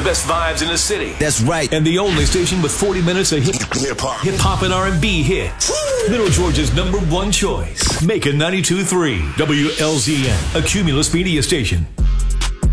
best vibes in the city. That's right. And the only station with 40 minutes of hip-hop and R&B hits. Middle Georgia's #1 choice. Macon 92.3 WLZN, a Cumulus media station.